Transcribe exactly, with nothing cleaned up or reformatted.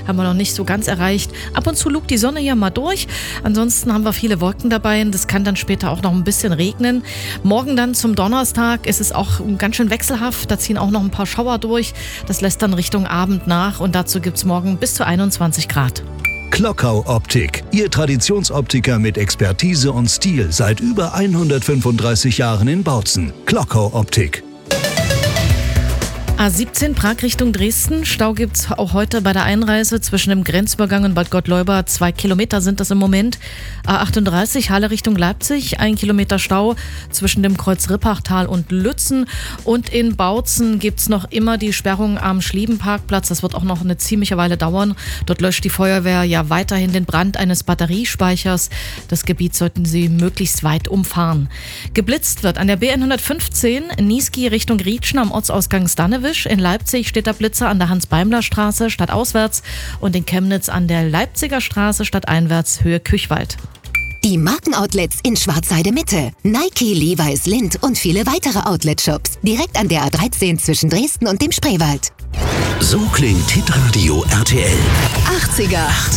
haben wir noch nicht so ganz erreicht. Ab und zu lugt die Sonne hier mal durch. Ansonsten haben wir viele Wolken dabei. Das kann dann später auch noch ein bisschen regnen. Morgen dann zum Donnerstag ist es auch ganz schön wechselhaft. Da ziehen auch noch ein paar Schauer durch. Das lässt dann Richtung Abend nach und dazu gibt es morgen bis zu einundzwanzig Grad. Klockau Optik, Ihr Traditionsoptiker mit Expertise und Stil seit über hundertfünfunddreißig Jahren in Bautzen. Klockau Optik. A siebzehn Prag Richtung Dresden. Stau gibt's auch heute bei der Einreise zwischen dem Grenzübergang und Bad Gottleuba. Zwei Kilometer sind das im Moment. A achtunddreißig Halle Richtung Leipzig. Ein Kilometer Stau zwischen dem Kreuz Rippachtal und Lützen. Und in Bautzen gibt's noch immer die Sperrung am Schliebenparkplatz. Das wird auch noch eine ziemliche Weile dauern. Dort löscht die Feuerwehr ja weiterhin den Brand eines Batteriespeichers. Das Gebiet sollten Sie möglichst weit umfahren. Geblitzt wird an der B hundertfünfzehn Niesky Richtung Rietschen am Ortsausgang Stannewisch. In Leipzig steht der Blitzer an der Hans-Beimler-Straße stadtauswärts und in Chemnitz an der Leipziger Straße stadteinwärts Höhe Küchwald. Die Markenoutlets in Schwarzheide Mitte. Nike, Levi's, Lindt und viele weitere Outlet-Shops. Direkt an der A dreizehn zwischen Dresden und dem Spreewald. So klingt Hitradio R T L. achtziger.